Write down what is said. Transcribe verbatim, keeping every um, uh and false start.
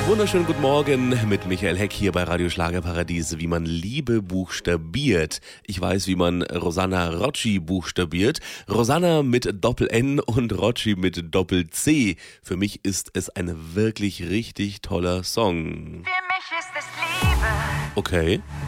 Wunderschönen guten Morgen mit Michael Heck hier bei Radio Schlagerparadies, wie man Liebe buchstabiert. Ich weiß, wie man Rosanna Rocci buchstabiert. Rosanna mit Doppel-N und Rocci mit Doppel-C. Für mich ist es ein wirklich richtig toller Song. Für mich ist es Liebe. Okay.